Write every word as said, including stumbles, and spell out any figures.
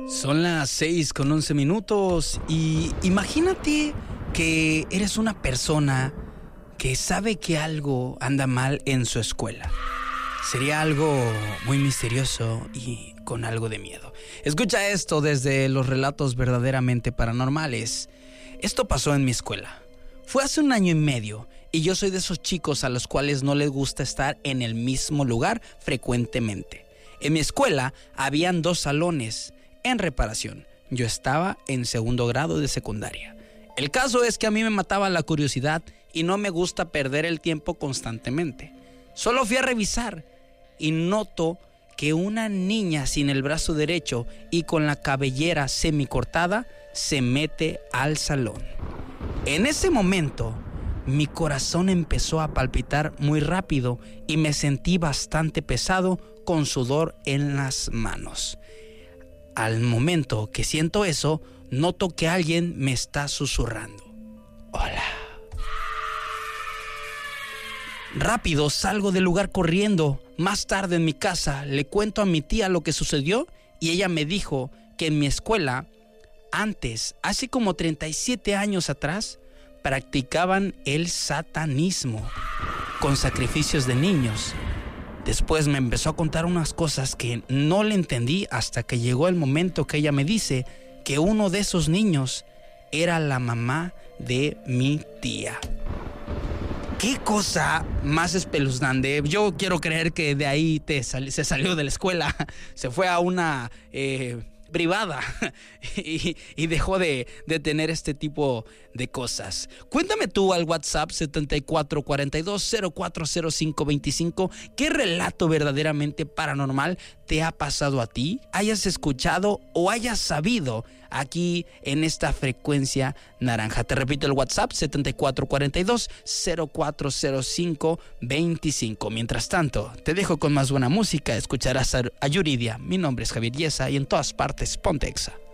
Son las seis con once minutos y imagínate que eres una persona que sabe que algo anda mal en su escuela. Sería algo muy misterioso y con algo de miedo. Escucha esto desde los relatos verdaderamente paranormales. Esto pasó en mi escuela. Fue hace un año y medio y yo soy de esos chicos a los cuales no les gusta estar en el mismo lugar frecuentemente. En mi escuela habían dos salones en reparación. Yo estaba en segundo grado de secundaria. El caso es que a mí me mataba la curiosidad y no me gusta perder el tiempo constantemente. Solo fui a revisar y noto que una niña sin el brazo derecho y con la cabellera semicortada se mete al salón. En ese momento, mi corazón empezó a palpitar muy rápido y me sentí bastante pesado con sudor en las manos. Al momento que siento eso, noto que alguien me está susurrando. Hola. Rápido salgo del lugar corriendo. Más tarde en mi casa le cuento a mi tía lo que sucedió y ella me dijo que en mi escuela, antes, hace como treinta y siete años atrás, practicaban el satanismo con sacrificios de niños. Después me empezó a contar unas cosas que no le entendí hasta que llegó el momento que ella me dice que uno de esos niños era la mamá de mi tía. ¡Qué cosa más espeluznante! Yo quiero creer que de ahí te sal- se salió de la escuela, se fue a una eh, privada y, y dejó de, de tener este tipo de cosas. Cuéntame tú al WhatsApp setenta y cuatro cuarenta y dos cero cuatro cero cinco veinticinco qué relato verdaderamente paranormal te ha pasado a ti, hayas escuchado o hayas sabido aquí en esta frecuencia naranja. Te repito el WhatsApp setenta y cuatro cuarenta y dos cero cuatro cero cinco veinticinco. Mientras tanto, te dejo con más buena música. Escucharás a Yuridia. Mi nombre es Javier Yesa y en todas partes ponte Exa.